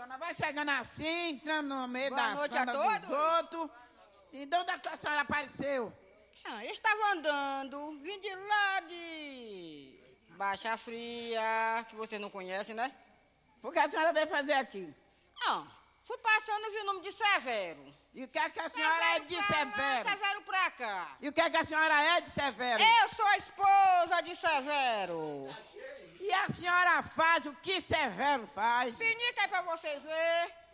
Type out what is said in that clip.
senhora vai chegando assim, entrando no meio Boa da noite sala a todos. dos outros. Sim, de onde é que a senhora apareceu? Eu estava andando, vim de lá de Baixa Fria, que você não conhece, né? O que a senhora veio fazer aqui? Fui passando e vi o nome de Severo. E o que é que a senhora é de pra lá, Severo? Severo pra cá. E o que é que a senhora é de Severo? Eu sou a esposa de Severo. E a senhora faz o que Severo faz? Pinica aí pra vocês verem.